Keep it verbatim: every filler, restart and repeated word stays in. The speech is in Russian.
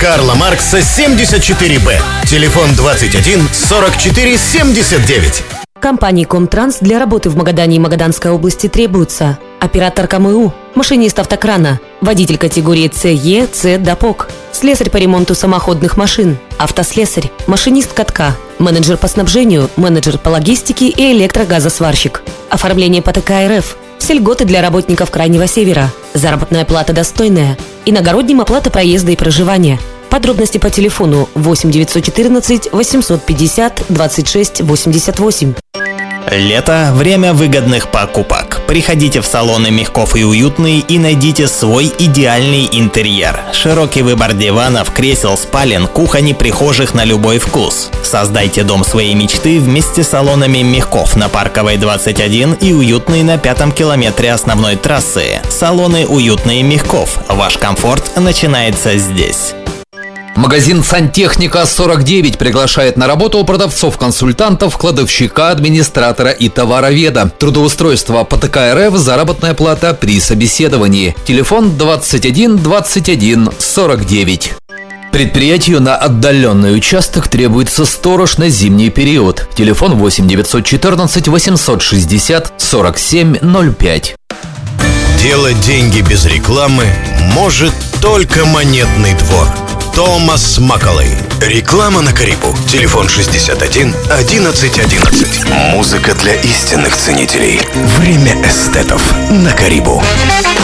Карла Маркса, семьдесят четыре Б. Телефон двадцать один сорок четыре семьдесят девять. Компании «Комтранс» для работы в Магадане и Магаданской области требуются: оператор КМУ, машинист автокрана, водитель категории С Е, С, ДАПОК, слесарь по ремонту самоходных машин, автослесарь, машинист катка, менеджер по снабжению, менеджер по логистике и электрогазосварщик. Оформление по Т К Р Ф. Все льготы для работников Крайнего Севера. Заработная плата достойная. Иногородним оплата проезда и проживания. Подробности по телефону восемь девятьсот четырнадцать восемьсот пятьдесят двадцать шесть восемьдесят восемь. Лето – время выгодных покупок. Приходите в салоны «Мягков и Уютный» и найдите свой идеальный интерьер. Широкий выбор диванов, кресел, спален, кухонь и прихожих на любой вкус. Создайте дом своей мечты вместе с салонами «Мягков» на Парковой двадцать один и «Уютный» на пятом километре основной трассы. Салоны «Уютный» и «Мягков». Ваш комфорт начинается здесь. Магазин «Сантехника сорок девять» приглашает на работу продавцов-консультантов, кладовщика, администратора и товароведа. Трудоустройство по Т К Р Ф, заработная плата при собеседовании. Телефон двадцать один двадцать один сорок девять. Предприятию на отдаленный участок требуется сторож на зимний период. Телефон восемь девятьсот четырнадцать восемьсот шестьдесят сорок семь ноль пять. Делать деньги без рекламы может только Монетный двор. Томас Макколей. Реклама на Карибу. Телефон шестьдесят один одиннадцать одиннадцать. Музыка для истинных ценителей. Время эстетов на Карибу.